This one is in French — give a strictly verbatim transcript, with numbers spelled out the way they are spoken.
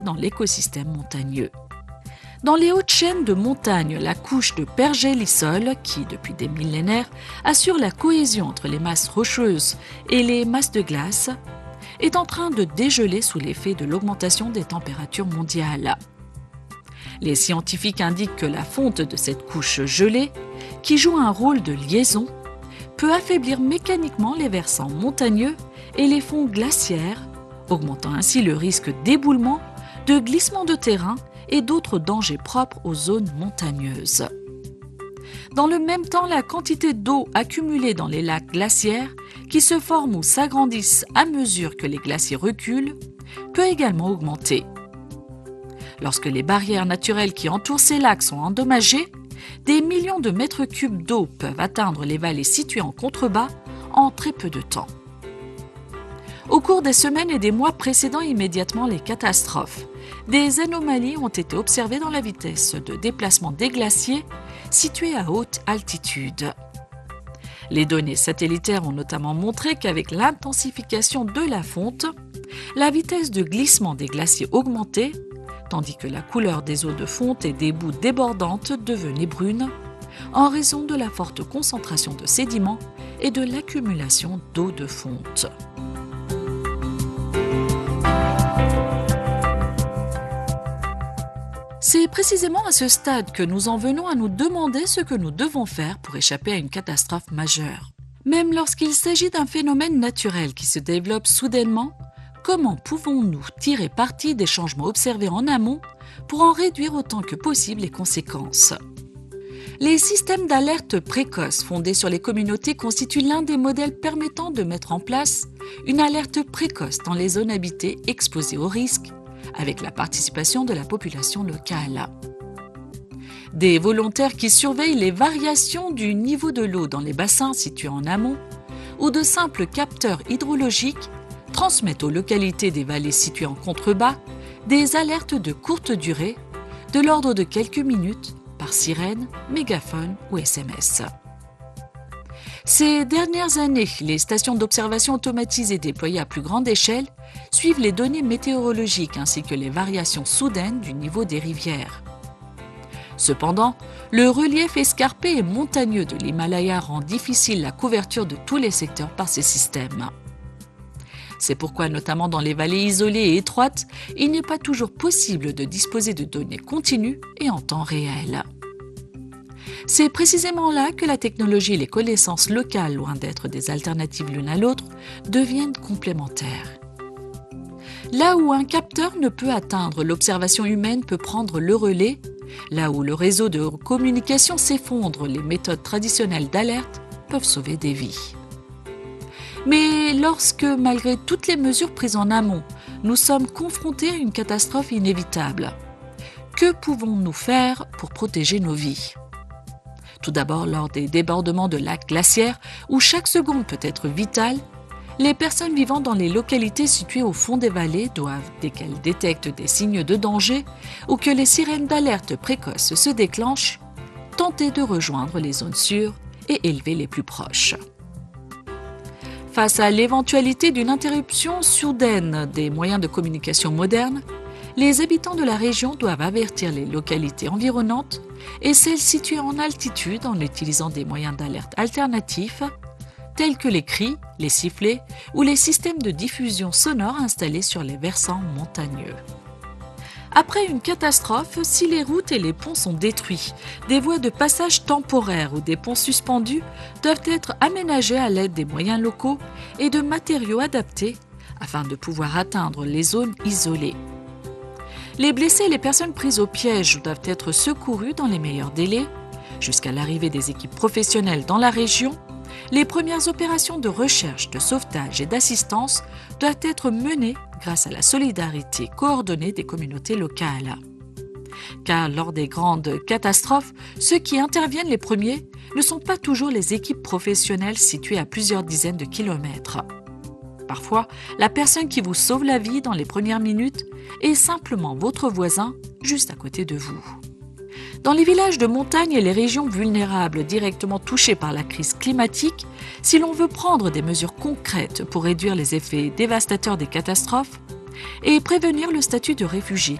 dans l'écosystème montagneux. Dans les hautes chaînes de montagne, la couche de pergélisol, qui depuis des millénaires assure la cohésion entre les masses rocheuses et les masses de glace, est en train de dégeler sous l'effet de l'augmentation des températures mondiales. Les scientifiques indiquent que la fonte de cette couche gelée, qui joue un rôle de liaison, peut affaiblir mécaniquement les versants montagneux et les fonds glaciaires, augmentant ainsi le risque d'éboulement, de glissement de terrain et d'autres dangers propres aux zones montagneuses. Dans le même temps, la quantité d'eau accumulée dans les lacs glaciaires, qui se forment ou s'agrandissent à mesure que les glaciers reculent, peut également augmenter. Lorsque les barrières naturelles qui entourent ces lacs sont endommagées, des millions de mètres cubes d'eau peuvent atteindre les vallées situées en contrebas en très peu de temps. Au cours des semaines et des mois précédant immédiatement les catastrophes, des anomalies ont été observées dans la vitesse de déplacement des glaciers situés à haute altitude. Les données satellitaires ont notamment montré qu'avec l'intensification de la fonte, la vitesse de glissement des glaciers augmentait, tandis que la couleur des eaux de fonte et des boues débordantes devenait brune, en raison de la forte concentration de sédiments et de l'accumulation d'eau de fonte. C'est précisément à ce stade que nous en venons à nous demander ce que nous devons faire pour échapper à une catastrophe majeure. Même lorsqu'il s'agit d'un phénomène naturel qui se développe soudainement, comment pouvons-nous tirer parti des changements observés en amont pour en réduire autant que possible les conséquences ? Les systèmes d'alerte précoce fondés sur les communautés constituent l'un des modèles permettant de mettre en place une alerte précoce dans les zones habitées exposées aux risques, avec la participation de la population locale. Des volontaires qui surveillent les variations du niveau de l'eau dans les bassins situés en amont ou de simples capteurs hydrologiques transmettent aux localités des vallées situées en contrebas des alertes de courte durée, de l'ordre de quelques minutes, par sirène, mégaphone ou S M S. Ces dernières années, les stations d'observation automatisées déployées à plus grande échelle suivent les données météorologiques ainsi que les variations soudaines du niveau des rivières. Cependant, le relief escarpé et montagneux de l'Himalaya rend difficile la couverture de tous les secteurs par ces systèmes. C'est pourquoi, notamment dans les vallées isolées et étroites, il n'est pas toujours possible de disposer de données continues et en temps réel. C'est précisément là que la technologie et les connaissances locales, loin d'être des alternatives l'une à l'autre, deviennent complémentaires. Là où un capteur ne peut atteindre, l'observation humaine peut prendre le relais. Là où le réseau de communication s'effondre, les méthodes traditionnelles d'alerte peuvent sauver des vies. Mais lorsque, malgré toutes les mesures prises en amont, nous sommes confrontés à une catastrophe inévitable, que pouvons-nous faire pour protéger nos vies ? Tout d'abord, lors des débordements de lacs glaciaires, où chaque seconde peut être vitale, les personnes vivant dans les localités situées au fond des vallées doivent, dès qu'elles détectent des signes de danger ou que les sirènes d'alerte précoces se déclenchent, tenter de rejoindre les zones sûres et élever les plus proches. Face à l'éventualité d'une interruption soudaine des moyens de communication modernes, les habitants de la région doivent avertir les localités environnantes et celles situées en altitude en utilisant des moyens d'alerte alternatifs tels que les cris, les sifflets ou les systèmes de diffusion sonore installés sur les versants montagneux. Après une catastrophe, si les routes et les ponts sont détruits, des voies de passage temporaires ou des ponts suspendus doivent être aménagés à l'aide des moyens locaux et de matériaux adaptés afin de pouvoir atteindre les zones isolées. Les blessés et les personnes prises au piège doivent être secourus dans les meilleurs délais. Jusqu'à l'arrivée des équipes professionnelles dans la région, les premières opérations de recherche, de sauvetage et d'assistance doivent être menées grâce à la solidarité coordonnée des communautés locales. Car lors des grandes catastrophes, ceux qui interviennent les premiers ne sont pas toujours les équipes professionnelles situées à plusieurs dizaines de kilomètres. Parfois, la personne qui vous sauve la vie dans les premières minutes est simplement votre voisin juste à côté de vous. Dans les villages de montagne et les régions vulnérables directement touchées par la crise climatique, si l'on veut prendre des mesures concrètes pour réduire les effets dévastateurs des catastrophes, et prévenir le statut de réfugié.